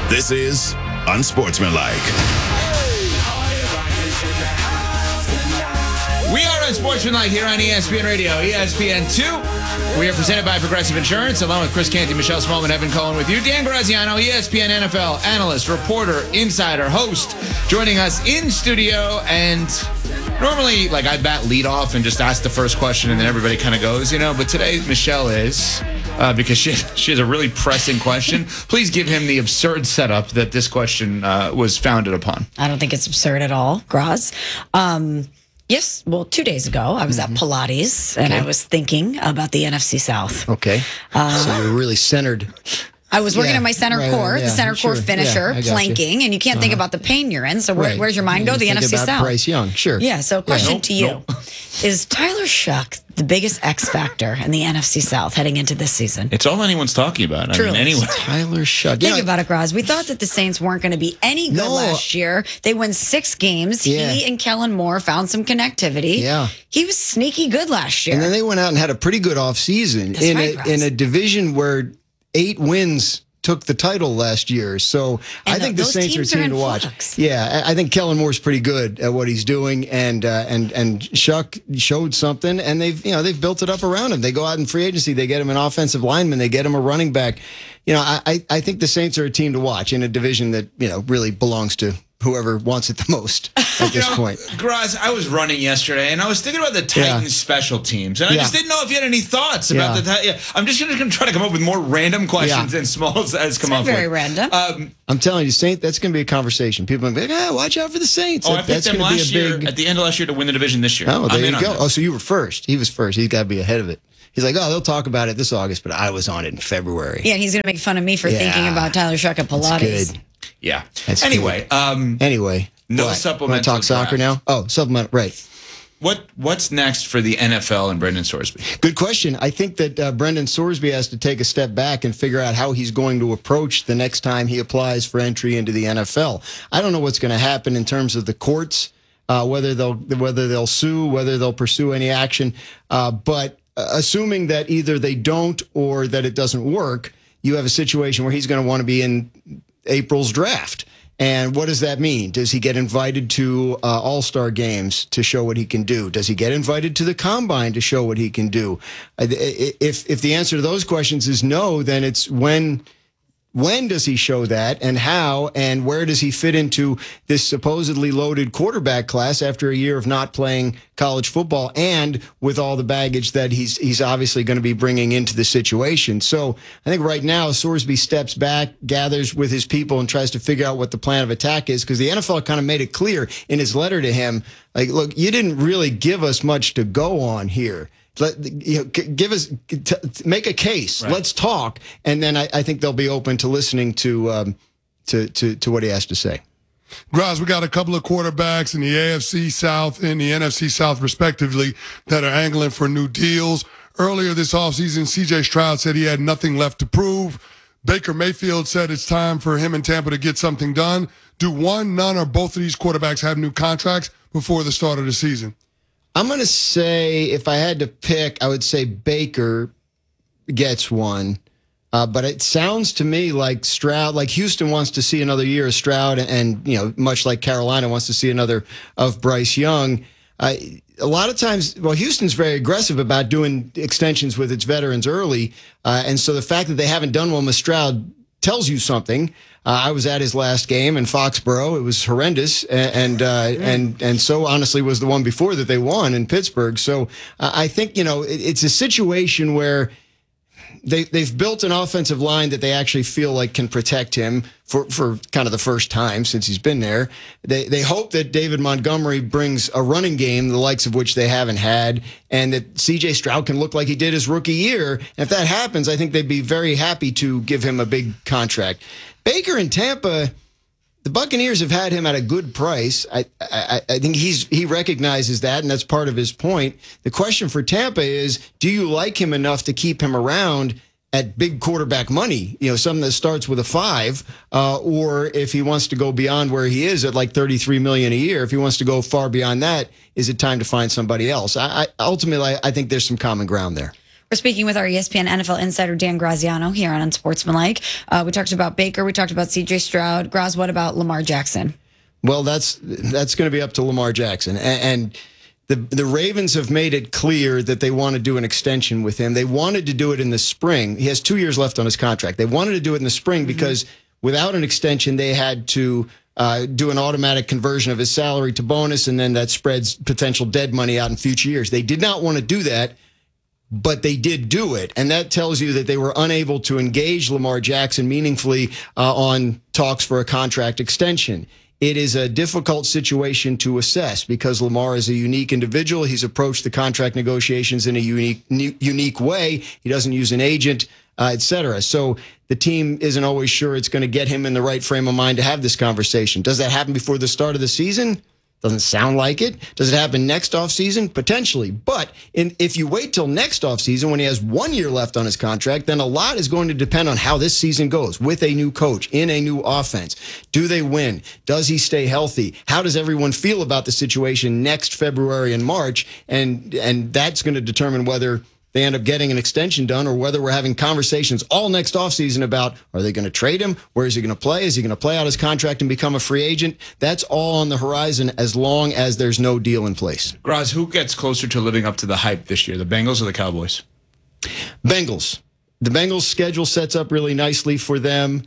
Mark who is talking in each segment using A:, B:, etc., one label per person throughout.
A: This is Unsportsmanlike.
B: We are Unsportsmanlike here on ESPN Radio, ESPN2. We are presented by Progressive Insurance, along with Chris Canty, Michelle Smallman, Evan Cohen with you. Dan Graziano, ESPN NFL analyst, reporter, insider, host, joining us in studio. And normally, I bat lead off and just ask the first question, and then everybody kind of goes, But today, Michelle is... because she has a really pressing question. Please give him the absurd setup that this question was founded upon.
C: I don't think it's absurd at all, Graz. Yes, 2 days ago, I was at Pilates, and I was thinking about the NFC South.
D: Okay. So you're really centered.
C: I was working on my center core, the center core finisher, planking, and you can't think about the pain you're in. So where's your mind go? The NFC
D: about
C: South.
D: Bryce Young, sure.
C: Yeah, so question to you. Is Tyler Shuck the biggest X factor in the NFC South heading into this season?
B: It's all anyone's talking about. Anyway.
D: Tyler Shuck.
C: Think about it, Graz. We thought that the Saints weren't going to be any good last year. They won 6 games.
D: Yeah.
C: He and Kellen Moore found some connectivity.
D: Yeah.
C: He was sneaky good last year.
D: And then they went out and had a pretty good offseason in a division where 8 wins took the title last year. So I think the Saints are a team to watch.
C: Flux.
D: Yeah, I think Kellen Moore's pretty good at what he's doing, and Shuck showed something, and they've built it up around him. They go out in free agency, they get him an offensive lineman, they get him a running back. I think the Saints are a team to watch in a division that really belongs to whoever wants it the most at this point.
B: Graz, I was running yesterday, and I was thinking about the Titans special teams, and I just didn't know if you had any thoughts about the Titans. I'm just going to try to come up with more random questions than Smalls has come up with.
C: Very random.
D: I'm telling you, Saints, that's going to be a conversation. People are going to be like, watch out for the Saints.
B: I picked them last year, at the end of last year, to win the division this year.
D: Oh, there you go. Oh, so you were first. He was first. He's got to be ahead of it. He's like, they'll talk about it this August, but I was on it in February.
C: Yeah, he's going to make fun of me for thinking about Tyler Shuck at Pilates.
D: That's good.
B: Yeah.
D: That's
B: anyway.
D: Anyway.
B: No
D: what?
B: supplemental.
D: Want to talk soccer now? Oh, supplemental, right.
B: What's next for the NFL and Brendan Sorsby?
D: Good question. I think that Brendan Sorsby has to take a step back and figure out how he's going to approach the next time he applies for entry into the NFL. I don't know what's going to happen in terms of the courts, whether they'll sue, whether they'll pursue any action. But assuming that either they don't or that it doesn't work, you have a situation where he's going to want to be in April's draft. And what does that mean? Does he get invited to all-star games to show what he can do? Does he get invited to the combine to show what he can do? If the answer to those questions is no, then it's when does he show that, and how, and where does he fit into this supposedly loaded quarterback class after a year of not playing college football and with all the baggage that he's obviously going to be bringing into the situation. So I think right now Sorsby steps back, gathers with his people, and tries to figure out what the plan of attack is, because the NFL kind of made it clear in his letter to him, like, look, you didn't really give us much to go on here. Make a case. Right. Let's talk, and then I think they'll be open to listening to what he has to say.
E: Graz, we got a couple of quarterbacks in the AFC South and the NFC South, respectively, that are angling for new deals. Earlier this offseason, C.J. Stroud said he had nothing left to prove. Baker Mayfield said it's time for him and Tampa to get something done. Do one, none, or both of these quarterbacks have new contracts before the start of the season?
D: I'm going to say, if I had to pick, I would say Baker gets one. But it sounds to me like Stroud, like Houston wants to see another year of Stroud, and much like Carolina wants to see another of Bryce Young. A lot of times, Houston's very aggressive about doing extensions with its veterans early. And so the fact that they haven't done one with Stroud tells you something. I was at his last game in Foxborough. It was horrendous, and so honestly was the one before that they won in Pittsburgh. So I think it's a situation where they've built an offensive line that they actually feel like can protect him for kind of the first time since he's been there. They hope that David Montgomery brings a running game, the likes of which they haven't had, and that C.J. Stroud can look like he did his rookie year. And if that happens, I think they'd be very happy to give him a big contract. Baker in Tampa, the Buccaneers have had him at a good price. I think he recognizes that, and that's part of his point. The question for Tampa is, do you like him enough to keep him around at big quarterback money, something that starts with a 5, or if he wants to go beyond where he is at like $33 million a year, if he wants to go far beyond that, is it time to find somebody else? Ultimately, I think there's some common ground there.
C: We're speaking with our ESPN NFL insider, Dan Graziano, here on Unsportsmanlike. We talked about Baker. We talked about C.J. Stroud. Graz, what about Lamar Jackson?
D: Well, that's going to be up to Lamar Jackson. And the Ravens have made it clear that they want to do an extension with him. They wanted to do it in the spring. He has 2 years left on his contract. They wanted to do it in the spring because without an extension, they had to do an automatic conversion of his salary to bonus, and then that spreads potential dead money out in future years. They did not want to do that, but they did do it. And that tells you that they were unable to engage Lamar Jackson meaningfully on talks for a contract extension. It is a difficult situation to assess because Lamar is a unique individual. He's approached the contract negotiations in a unique way. He doesn't use an agent, et cetera. So the team isn't always sure it's going to get him in the right frame of mind to have this conversation. Does that happen before the start of the season? Doesn't sound like it. Does it happen next offseason? Potentially. But if you wait till next offseason when he has 1 year left on his contract, then a lot is going to depend on how this season goes with a new coach in a new offense. Do they win? Does he stay healthy? How does everyone feel about the situation next February and March? And that's going to determine whether they end up getting an extension done or whether we're having conversations all next offseason about, are they going to trade him? Where is he going to play? Is he going to play out his contract and become a free agent? That's all on the horizon as long as there's no deal in place.
B: Graz, who gets closer to living up to the hype this year, the Bengals or the Cowboys?
D: Bengals. The Bengals schedule sets up really nicely for them.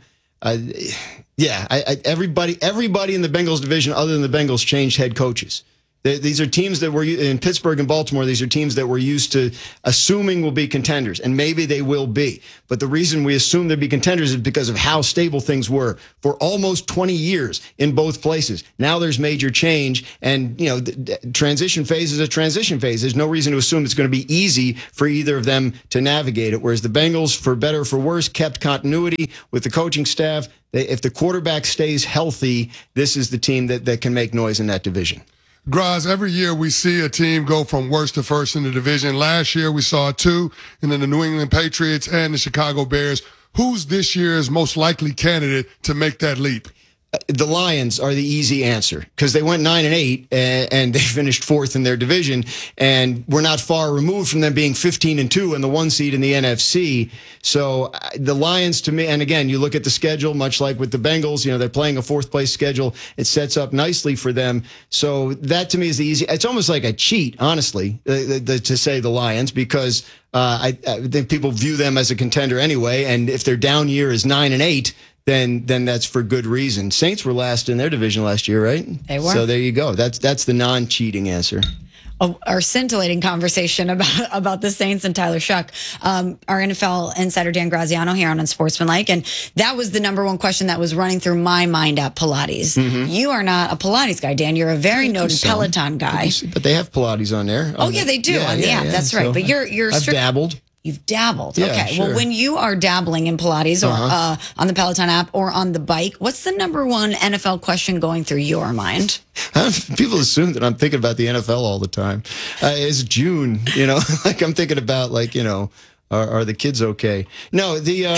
D: Everybody in the Bengals division other than the Bengals changed head coaches. These are teams that were in Pittsburgh and Baltimore. These are teams that we're used to assuming will be contenders, and maybe they will be. But the reason we assume they'll be contenders is because of how stable things were for almost 20 years in both places. Now there's major change, and the transition phase is a transition phase. There's no reason to assume it's going to be easy for either of them to navigate it. Whereas the Bengals, for better or for worse, kept continuity with the coaching staff. If the quarterback stays healthy, this is the team that can make noise in that division.
E: Graz, every year we see a team go from worst to first in the division. Last year we saw two, and then the New England Patriots and the Chicago Bears. Who's this year's most likely candidate to make that leap?
D: The Lions are the easy answer because they went 9-8 and they finished fourth in their division, and we're not far removed from them being 15-2 and the 1 seed in the NFC. So the Lions, to me, and again, you look at the schedule, much like with the Bengals, they're playing a fourth place schedule. It sets up nicely for them. So that to me is the easy. It's almost like a cheat, honestly, to say the Lions, because I think people view them as a contender anyway. And if their down year is 9-8, then that's for good reason. Saints were last in their division last year, right?
C: They were.
D: So there you go. That's the non-cheating answer.
C: Our scintillating conversation about the Saints and Tyler Shuck. Our NFL insider Dan Graziano here on Unsportsmanlike, and that was the number one question that was running through my mind at Pilates. Mm-hmm. You are not a Pilates guy, Dan. You're a very noted Peloton guy.
D: But they have Pilates on there.
C: They do on the app. That's right.
D: So
C: but you're
D: I've dabbled.
C: You've dabbled.
D: Yeah,
C: okay.
D: Sure.
C: Well, when you are dabbling in Pilates or on the Peloton app or on the bike, what's the number one NFL question going through your mind?
D: People assume that I'm thinking about the NFL all the time. It's June, like I'm thinking about are the kids okay? No,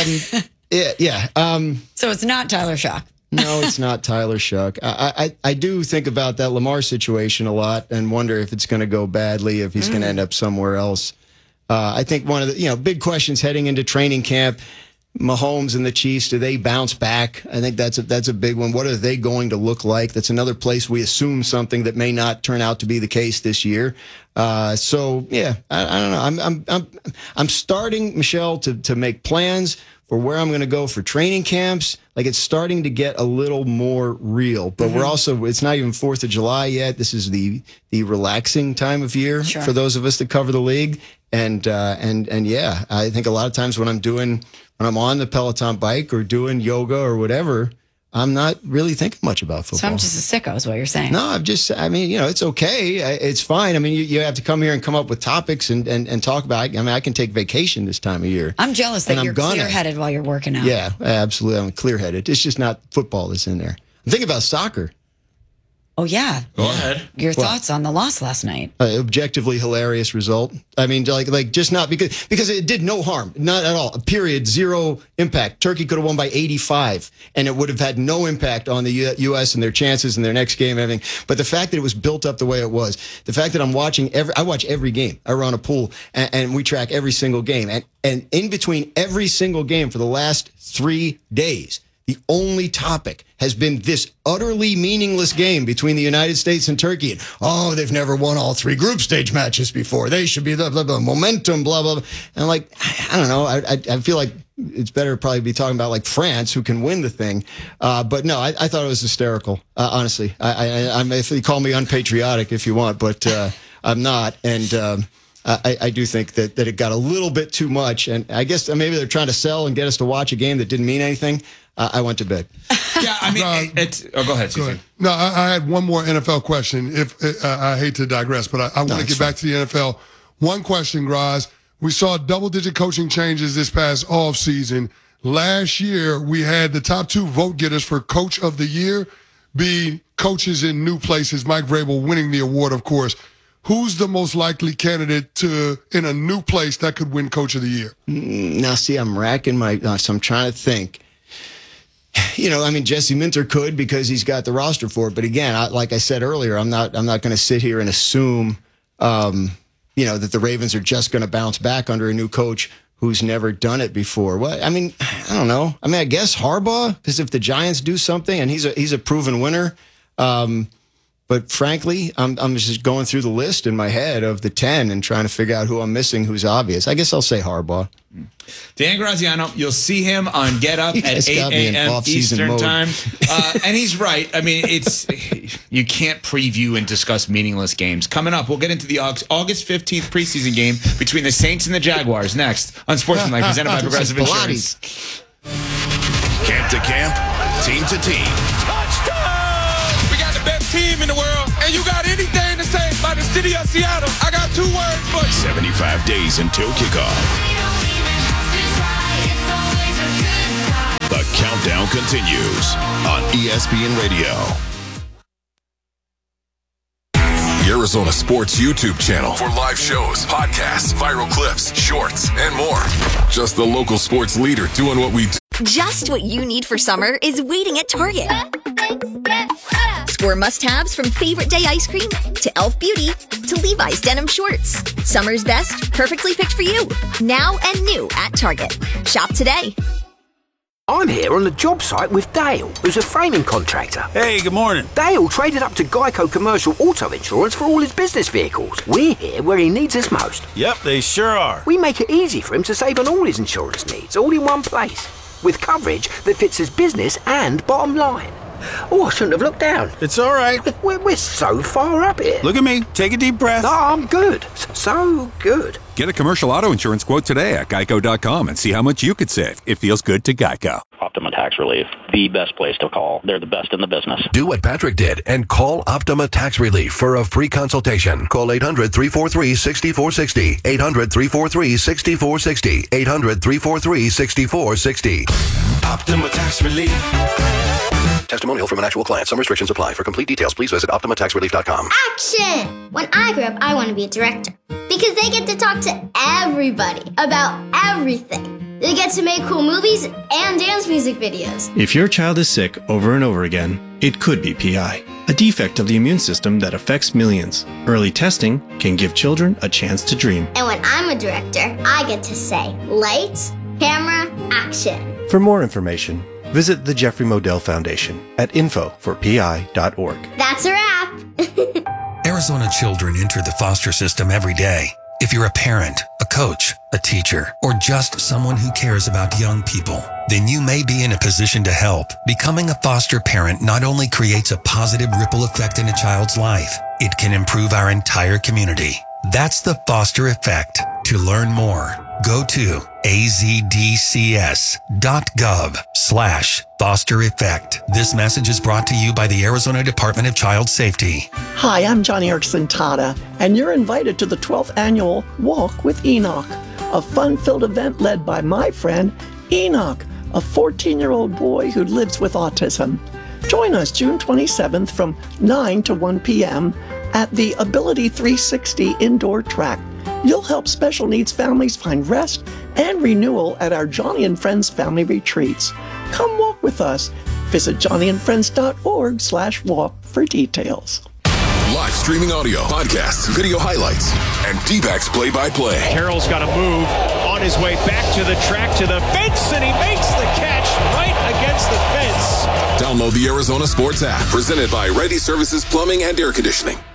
C: So it's not Tyler Shuck.
D: No, it's not Tyler Shuck. I do think about that Lamar situation a lot and wonder if it's going to go badly, if he's going to end up somewhere else. I think one of the big questions heading into training camp, Mahomes and the Chiefs, do they bounce back? I think that's a big one. What are they going to look like? That's another place we assume something that may not turn out to be the case this year. I don't know. I'm starting, Michelle, to make plans for where I'm going to go for training camps. Like, it's starting to get a little more real, but we're also, it's not even 4th of July yet. This is the relaxing time of year for those of us that cover the league. And yeah, I think a lot of times when I'm on the Peloton bike or doing yoga or whatever, I'm not really thinking much about football.
C: So I'm just a sicko is what you're saying.
D: No, it's okay. It's fine. I mean, you have to come here and come up with topics and talk about it. I mean, I can take vacation this time of year.
C: I'm jealous that you're clear-headed while you're working out.
D: Yeah, absolutely. I'm clear-headed. It's just not football that's in there. I'm thinking about soccer.
C: Oh, yeah.
B: Go ahead.
C: Your thoughts on the loss last night?
D: Objectively hilarious result. I mean, like just not because it did no harm, not at all. Period. Zero impact. Turkey could have won by 85, and it would have had no impact on the U.S. and their chances in their next game and everything. But the fact that it was built up the way it was, the fact that I watch every game. I run a pool, and we track every single game, and in between every single game for the last 3 days, the only topic has been this utterly meaningless game between the United States and Turkey. And, they've never won all 3 group stage matches before. They should be the momentum, blah, blah, blah. And I don't know. I feel like it's better to probably be talking about like France, who can win the thing. But no, I thought it was hysterical, honestly. I'm if you call me unpatriotic if you want, but I'm not. And I do think that it got a little bit too much. And I guess maybe they're trying to sell and get us to watch a game that didn't mean anything. I went to bed.
B: Yeah, I mean, go ahead, CC.
E: No, I had one more NFL question. I hate to digress, but I want to get back to the NFL. One question, Graz. We saw double-digit coaching changes this past offseason. Last year, we had the top 2 vote getters for Coach of the Year be coaches in new places. Mike Vrabel winning the award, of course. Who's the most likely candidate in a new place that could win Coach of the Year?
D: Now, see, I'm racking so I'm trying to think. Jesse Minter could because he's got the roster for it. But again, like I said earlier, I'm not going to sit here and assume, that the Ravens are just going to bounce back under a new coach who's never done it before. What? I mean, I don't know. I mean, I guess Harbaugh, because if the Giants do something and he's a proven winner. But frankly, I'm just going through the list in my head of the 10 and trying to figure out who I'm missing, who's obvious. I guess I'll say Harbaugh.
B: Dan Graziano, you'll see him on Get Up at 8 a.m. Eastern time. And he's right. I mean, you can't preview and discuss meaningless games. Coming up, we'll get into the August 15th preseason game between the Saints and the Jaguars next on Sportsmanlike, presented by Progressive Insurance.
A: Camp to camp, team to team.
F: Touchdown! We got the best team in the world, and you got anything to say about the city of Seattle, I got 2 words for you.
A: 75 days until kickoff. The countdown continues on ESPN Radio. The Arizona Sports YouTube channel for live shows, podcasts, viral clips, shorts, and more. Just the local sports leader doing what we do.
G: Just what you need for summer is waiting at Target. Score must-haves from Favorite Day ice cream to Elf Beauty to Levi's denim shorts. Summer's best, perfectly picked for you. Now and new at Target. Shop today.
H: I'm here on the job site with Dale, who's a framing contractor.
I: Hey, good morning.
H: Dale traded up to Geico Commercial Auto Insurance for all his business vehicles. We're here where he needs us most.
I: Yep, they sure are.
H: We make it easy for him to save on all his insurance needs, all in one place, with coverage that fits his business and bottom line. Oh, I shouldn't have looked down.
I: It's all right.
H: We're so far up here.
I: Look at me. Take a deep breath.
H: No, I'm good. So good.
J: Get a commercial auto insurance quote today at geico.com and see how much you could save. It feels good to Geico.
K: Optima Tax Relief, the best place to call. They're the best in the business.
L: Do what Patrick did and call Optima Tax Relief for a free consultation. Call 800-343-6460. 800-343-6460. 800-343-6460.
M: Optima Tax Relief.
L: Testimonial from an actual client. Some restrictions apply. For complete details, please visit OptimaTaxRelief.com.
N: Action! When I grow up, I want to be a director because they get to talk to everybody about everything. They get to make cool movies and dance music videos.
O: If your child is sick over and over again, it could be PI, a defect of the immune system that affects millions. Early testing can give children a chance to dream.
N: And when I'm a director, I get to say, lights, camera, action.
O: For more information, visit the Jeffrey Modell Foundation at info4pi.org.
N: That's a wrap.
P: Arizona children enter the foster system every day. If you're a parent, a coach, a teacher, or just someone who cares about young people, then you may be in a position to help. Becoming a foster parent not only creates a positive ripple effect in a child's life, it can improve our entire community. That's the Foster Effect. To learn more, go to azdcs.gov/foster effect. This message is brought to you by the Arizona Department of Child Safety.
Q: Hi, I'm Johnny Erickson Tada, and you're invited to the 12th annual Walk with Enoch, a fun-filled event led by my friend Enoch, a 14-year-old boy who lives with autism. Join us June 27th from 9 to 1 p.m. at the Ability 360 indoor track. You'll help special needs families find rest and renewal at our Johnny and Friends family retreats. Come walk with us. Visit johnnyandfriends.org/walk for details.
A: Live streaming audio, podcasts, video highlights, and D-backs play-by-play.
R: Carroll's got to move on his way back to the track, to the fence, and he makes the catch right against the fence.
A: Download the Arizona Sports app, presented by Ready Services Plumbing and Air Conditioning.